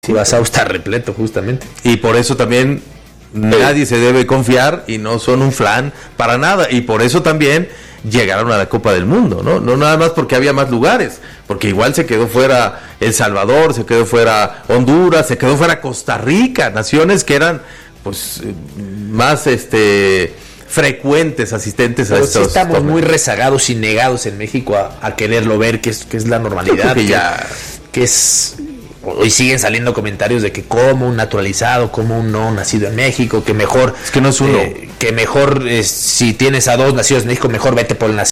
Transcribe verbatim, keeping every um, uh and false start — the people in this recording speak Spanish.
Sí, Curazao está repleto justamente. Y por eso también nadie se debe confiar y no son un flan para nada. Y por eso también llegaron a la Copa del Mundo, ¿no? No nada más porque había más lugares, porque igual se quedó fuera El Salvador, se quedó fuera Honduras, se quedó fuera Costa Rica, naciones que eran pues más este frecuentes asistentes Pero a estos sí estamos torneos. muy rezagados y negados en México a, a quererlo ver, que es, que es la normalidad, que que, ya que es... Hoy siguen saliendo comentarios de que como un naturalizado, como un no nacido en México, que mejor... Es que no es uno. Eh, que mejor, eh, si tienes a dos nacidos en México, mejor vete por el nacido